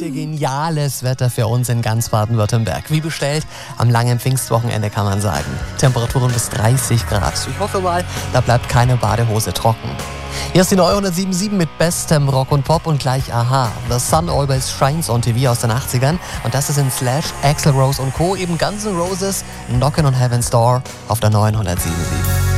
Heute geniales Wetter für uns in ganz Baden-Württemberg. Wie bestellt, am langen Pfingstwochenende kann man sagen. Temperaturen bis 30 Grad. Ich hoffe mal, da bleibt keine Badehose trocken. Hier ist die neue 107.7 mit bestem Rock und Pop und gleich Aha. The Sun Always Shines on TV aus den 80ern. Und das ist in Slash, Axl Rose und Co. eben Guns N' Roses, Knockin' on Heaven's Door auf der neuen 107.7.